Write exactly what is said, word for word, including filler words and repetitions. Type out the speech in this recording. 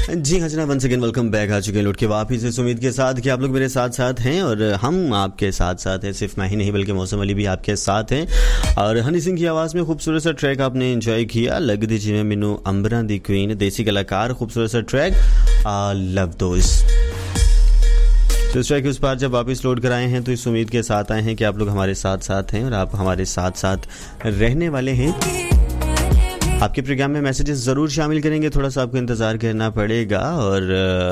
जी हाँ जनाब, once again welcome back. आ चुके हैं लौट के वापिस इस उम्मीद के साथ कि आप लोग मेरे साथ साथ हैं और हम आपके साथ साथ हैं। सिर्फ मैं ही नहीं बल्कि मौसम अली भी आपके साथ हैं। और हनी सिंह की आवाज़ में खूबसूरत सा ट्रैक आपने एंजॉय किया, लगदी जिवें मैनू अंबरां दी क्वीन, देसी कलाकार, खूबसूरत सा ट्रैक लव दोस्त। तो इस ट्रैक के उस पार जब वापस लोड कराए हैं तो इस उम्मीद के साथ आए हैं कि आप लोग हमारे साथ साथ हैं और आप हमारे साथ साथ रहने वाले हैं। आपके प्रोग्राम में मैसेजेस ज़रूर शामिल करेंगे, थोड़ा सा आपको इंतज़ार करना पड़ेगा। और